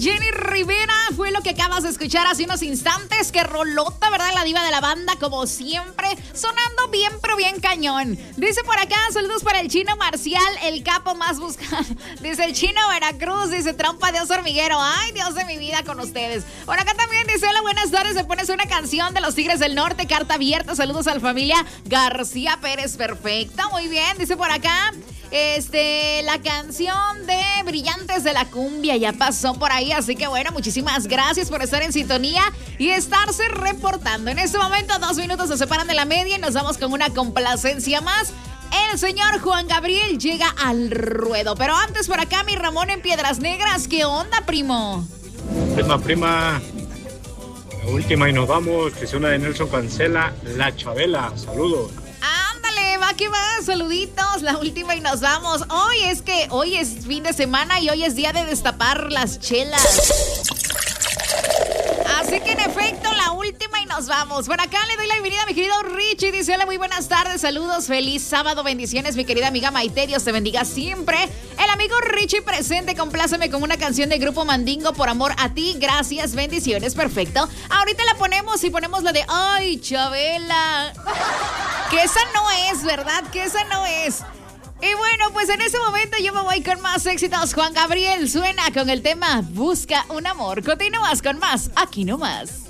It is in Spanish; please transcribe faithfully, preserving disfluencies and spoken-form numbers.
Jenny Rivera fue lo que acabas de escuchar hace unos instantes. Que rolota, ¿verdad? La diva de la banda, como siempre, sonando bien, pero bien cañón. Dice por acá, saludos para el Chino Marcial, el capo más buscado. Dice el Chino Veracruz, dice trompa de oso hormiguero. Ay, Dios de mi vida con ustedes. Por acá también dice, hola, buenas tardes. Se pones una canción de los Tigres del Norte, carta abierta. Saludos a la familia García Pérez. Perfecto, muy bien. Dice por acá, este, la canción de Brillantes de la Cumbia ya pasó por ahí, así que bueno, muchísimas gracias por estar en sintonía y estarse reportando. En este momento, dos minutos se separan de la media y nos vamos con una complacencia más. El señor Juan Gabriel llega al ruedo, pero antes por acá mi Ramón en Piedras Negras. ¿Qué onda, primo? Prima, prima, la última y nos vamos, que es una de Nelson Cancela, La Chabela. Saludos. Ándale, va que va, saluditos, la última y nos vamos. Hoy es que hoy es fin de semana y hoy es día de destapar las chelas. Así que en efecto, la última y nos vamos. Por acá le doy la bienvenida a mi querido Richie. Dice, hola, muy buenas tardes, saludos, feliz sábado, bendiciones, mi querida amiga Maite, Dios te bendiga siempre. El amigo Richie presente, compláceme con una canción de Grupo Mandingo, Por Amor a Ti, gracias, bendiciones, perfecto. Ahorita la ponemos y ponemos la de, ay, Chabela. Que esa no es, ¿verdad? Que esa no es. Y bueno, pues en ese momento yo me voy con más éxitos. Juan Gabriel suena con el tema Busca un Amor. Continúas con más, aquí nomás.